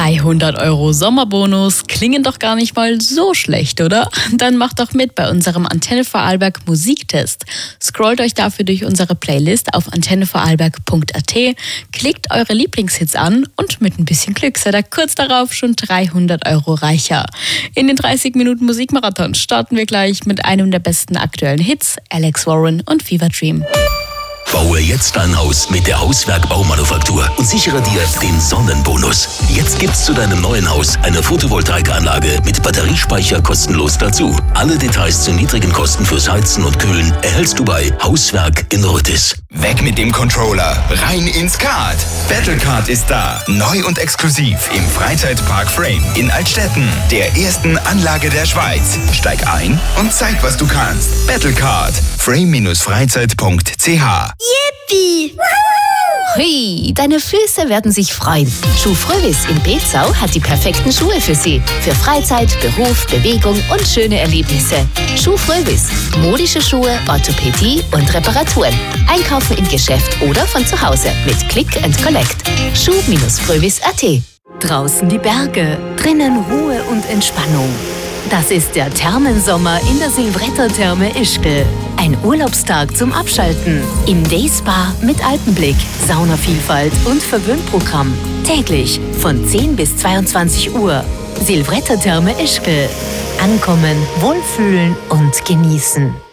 300 € Sommerbonus klingen doch gar nicht mal so schlecht, oder? Dann macht doch mit bei unserem Antenne Vorarlberg Musiktest. Scrollt euch dafür durch unsere Playlist auf antennevorarlberg.at, klickt eure Lieblingshits an und mit ein bisschen Glück seid ihr kurz darauf schon 300 € reicher. In den 30 Minuten Musikmarathon starten wir gleich mit einem der besten aktuellen Hits, Alex Warren und Fever Dream. Baue jetzt dein Haus mit der Hauswerk Baumanufaktur und sichere dir den Sonnenbonus. Jetzt gibt's zu deinem neuen Haus eine Photovoltaikanlage mit Batteriespeicher kostenlos dazu. Alle Details zu niedrigen Kosten fürs Heizen und Kühlen erhältst du bei Hauswerk in Rüttis. Weg mit dem Controller, rein ins Kart. Battlecard ist da. Neu und exklusiv im Freizeitpark Frame in Altstetten, der ersten Anlage der Schweiz. Steig ein und zeig, was du kannst. Battlecard. frame-freizeit.ch. Yippie! Hui, deine Füße werden sich freuen. Schuh Frövis in Bezau hat die perfekten Schuhe für Sie. Für Freizeit, Beruf, Bewegung und schöne Erlebnisse. Schuh Frövis. Modische Schuhe, Orthopädie und Reparaturen. Einkaufen im Geschäft oder von zu Hause mit Click and Collect. Schuh-frövis.at. Draußen die Berge, drinnen Ruhe und Entspannung. Das ist der Thermensommer in der Silvretta-Therme Ischgl. Ein Urlaubstag zum Abschalten. Im Dayspa mit Alpenblick, Saunavielfalt und Verwöhnprogramm. Täglich von 10 bis 22 Uhr. Silvretta-Therme Ischgl. Ankommen, wohlfühlen und genießen.